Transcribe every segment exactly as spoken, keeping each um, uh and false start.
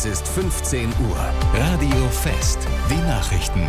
Es ist fünfzehn Uhr. Radio Fest. Die Nachrichten.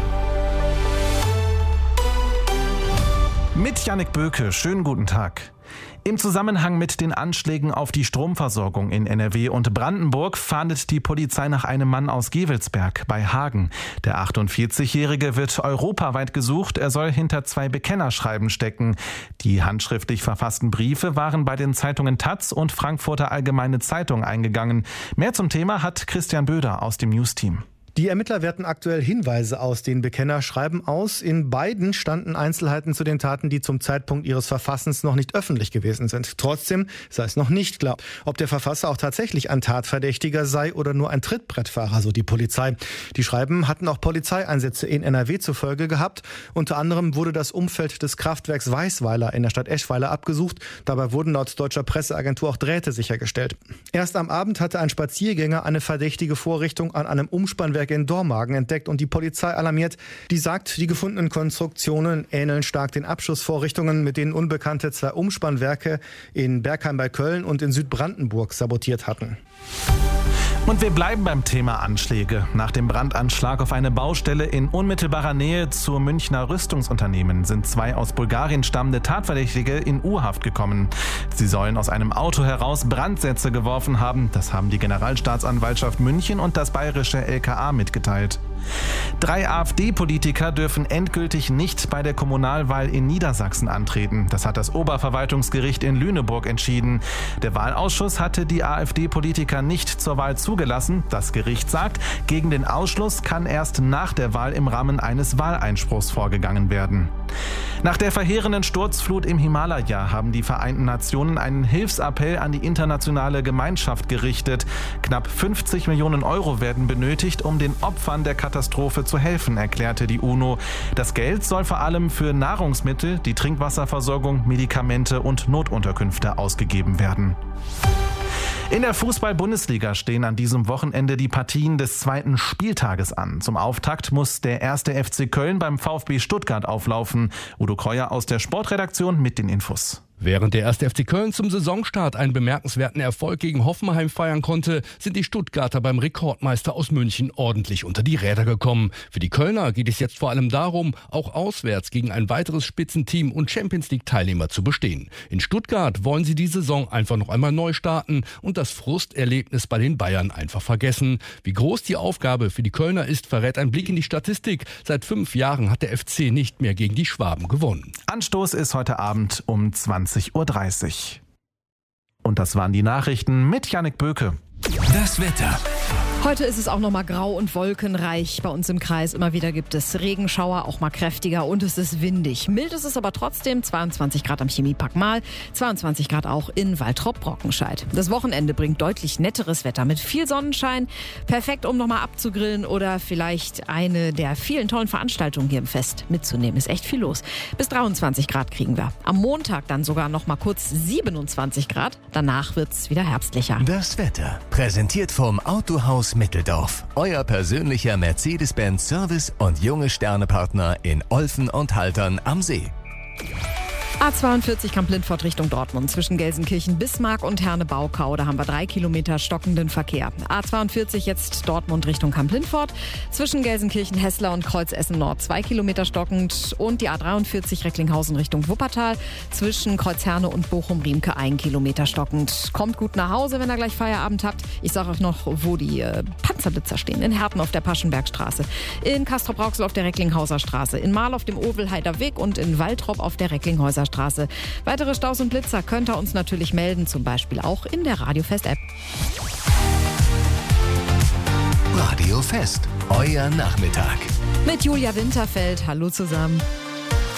Mit Jannik Böke. Schönen guten Tag. Im Zusammenhang mit den Anschlägen auf die Stromversorgung in N R W und Brandenburg fahndet die Polizei nach einem Mann aus Gevelsberg bei Hagen. Der achtundvierzigjährige wird europaweit gesucht. Er soll hinter zwei Bekennerschreiben stecken. Die handschriftlich verfassten Briefe waren bei den Zeitungen Taz und Frankfurter Allgemeine Zeitung eingegangen. Mehr zum Thema hat Christian Böder aus dem News-Team. Die Ermittler werten aktuell Hinweise aus den Bekennerschreiben aus. In beiden standen Einzelheiten zu den Taten, die zum Zeitpunkt ihres Verfassens noch nicht öffentlich gewesen sind. Trotzdem sei es noch nicht klar, ob der Verfasser auch tatsächlich ein Tatverdächtiger sei oder nur ein Trittbrettfahrer, so die Polizei. Die Schreiben hatten auch Polizeieinsätze in N R W zur Folge gehabt. Unter anderem wurde das Umfeld des Kraftwerks Weißweiler in der Stadt Eschweiler abgesucht. Dabei wurden laut deutscher Presseagentur auch Drähte sichergestellt. Erst am Abend hatte ein Spaziergänger eine verdächtige Vorrichtung an einem Umspannwerk in Dormagen entdeckt und die Polizei alarmiert. Die sagt, die gefundenen Konstruktionen ähneln stark den Abschussvorrichtungen, mit denen Unbekannte zwei Umspannwerke in Bergheim bei Köln und in Südbrandenburg sabotiert hatten. Und wir bleiben beim Thema Anschläge. Nach dem Brandanschlag auf eine Baustelle in unmittelbarer Nähe zur Münchner Rüstungsunternehmen sind zwei aus Bulgarien stammende Tatverdächtige in U-Haft gekommen. Sie sollen aus einem Auto heraus Brandsätze geworfen haben. Das haben die Generalstaatsanwaltschaft München und das bayerische L K A mitgeteilt. Drei AfD-Politiker dürfen endgültig nicht bei der Kommunalwahl in Niedersachsen antreten. Das hat das Oberverwaltungsgericht in Lüneburg entschieden. Der Wahlausschuss hatte die AfD-Politiker nicht zur Wahl zugelassen. Das Gericht sagt, gegen den Ausschluss kann erst nach der Wahl im Rahmen eines Wahleinspruchs vorgegangen werden. Nach der verheerenden Sturzflut im Himalaya haben die Vereinten Nationen einen Hilfsappell an die internationale Gemeinschaft gerichtet. Knapp fünfzig Millionen Euro werden benötigt, um den Opfern der Katastrophe zu helfen, erklärte die UNO. Das Geld soll vor allem für Nahrungsmittel, die Trinkwasserversorgung, Medikamente und Notunterkünfte ausgegeben werden. In der Fußball-Bundesliga stehen an diesem Wochenende die Partien des zweiten Spieltages an. Zum Auftakt muss der erste F C Köln beim VfB Stuttgart auflaufen. Udo Kreuer aus der Sportredaktion mit den Infos. Während der erste F C Köln zum Saisonstart einen bemerkenswerten Erfolg gegen Hoffenheim feiern konnte, sind die Stuttgarter beim Rekordmeister aus München ordentlich unter die Räder gekommen. Für die Kölner geht es jetzt vor allem darum, auch auswärts gegen ein weiteres Spitzenteam und Champions-League-Teilnehmer zu bestehen. In Stuttgart wollen sie die Saison einfach noch einmal neu starten und das Frusterlebnis bei den Bayern einfach vergessen. Wie groß die Aufgabe für die Kölner ist, verrät ein Blick in die Statistik. Seit fünf Jahren hat der F C nicht mehr gegen die Schwaben gewonnen. Anstoß ist heute Abend um zwanzig Uhr dreißig. Und das waren die Nachrichten mit Jannik Böke. Das Wetter. Heute ist es auch noch mal grau und wolkenreich bei uns im Kreis. Immer wieder gibt es Regenschauer, auch mal kräftiger, und es ist windig. Mild ist es aber trotzdem, zweiundzwanzig Grad am Chemiepark Mahl, zweiundzwanzig Grad auch in Waltrop-Brockenscheid. Das Wochenende bringt deutlich netteres Wetter mit viel Sonnenschein. Perfekt, um noch mal abzugrillen oder vielleicht eine der vielen tollen Veranstaltungen hier im Fest mitzunehmen. Ist echt viel los. Bis dreiundzwanzig Grad kriegen wir. Am Montag dann sogar noch mal kurz siebenundzwanzig Grad. Danach wird es wieder herbstlicher. Das Wetter, präsentiert vom Autohaus Mitteldorf. Euer persönlicher Mercedes-Benz Service und junge Sternepartner in Olfen und Haltern am See. A zweiundvierzig Kamp-Lindfort Richtung Dortmund. Zwischen Gelsenkirchen, Bismarck und Herne-Baukau. Da haben wir drei Kilometer stockenden Verkehr. A zweiundvierzig jetzt Dortmund Richtung Kamp-Lindfort. Zwischen Gelsenkirchen, Hessler und Kreuz-Essen Nord zwei Kilometer stockend. Und die A dreiundvierzig Recklinghausen Richtung Wuppertal. Zwischen Kreuzherne und Bochum-Riemke ein Kilometer stockend. Kommt gut nach Hause, wenn ihr gleich Feierabend habt. Ich sage euch noch, wo die äh, Panzerblitzer stehen. In Herten auf der Paschenbergstraße. In Castrop-Rauxel auf der Recklinghauser Straße. In Marl auf dem Ovelheider Weg und in Waltrop auf der Recklinghäuser Straße. Weitere Staus und Blitzer könnt ihr uns natürlich melden, zum Beispiel auch in der Radio Fest App. Radio Fest, euer Nachmittag. Mit Julia Winterfeld. Hallo zusammen.